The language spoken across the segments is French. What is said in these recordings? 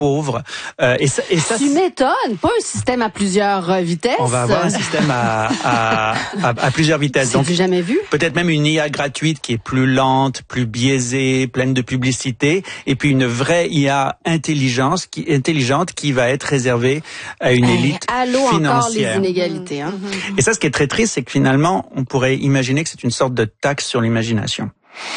pauvre. Et ça, tu m'étonnes, pas un système à plusieurs vitesses. On va avoir un système à plusieurs vitesses. Donc, jamais vu. Peut-être même une IA gratuite qui est plus lente, plus biaisée, pleine de publicité, et puis une vraie IA intelligente qui va être réservée à une élite financière. Encore les inégalités. Hein. Et ça, ce qui est très triste, c'est que finalement, on pourrait imaginer que c'est une sorte de taxe sur l'imagination.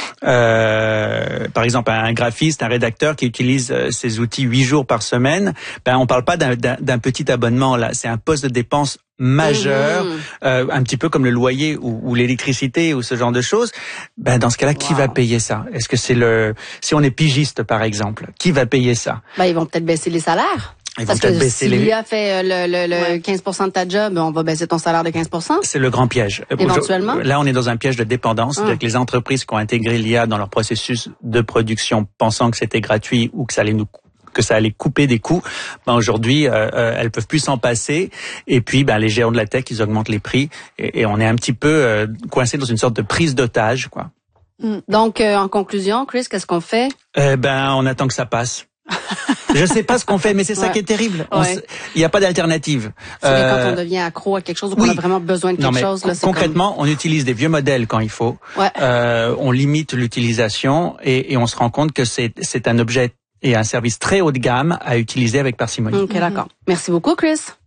Par exemple, un graphiste, un rédacteur qui utilise ces outils 8 jours par semaine, on parle pas d'un petit abonnement là, c'est un poste de dépense majeur, un petit peu comme le loyer ou l'électricité ou ce genre de choses. Dans ce cas-là, qui va payer ça? Est-ce que c'est si on est pigiste par exemple, qui va payer ça? Ils vont peut-être baisser les salaires. Parce que si l'IA fait le 15% de ta job, on va baisser ton salaire de 15%. C'est le grand piège. Éventuellement. Là, on est dans un piège de dépendance. C'est-à-dire que les entreprises qui ont intégré l'IA dans leur processus de production, pensant que c'était gratuit ou que ça allait couper des coûts, aujourd'hui, elles peuvent plus s'en passer. Et puis, les géants de la tech, ils augmentent les prix. Et on est un petit peu coincé dans une sorte de prise d'otage, quoi. Donc, en conclusion, Chris, qu'est-ce qu'on fait? On attend que ça passe. Je sais pas ce qu'on fait, mais c'est ça qui est terrible. Il n'y a pas d'alternative. C'est quand on devient accro à quelque chose ou qu'on a vraiment besoin de quelque chose. Là, concrètement, on utilise des vieux modèles quand il faut. On limite l'utilisation et on se rend compte que c'est un objet et un service très haut de gamme à utiliser avec parcimonie. OK, d'accord. Merci beaucoup, Chris.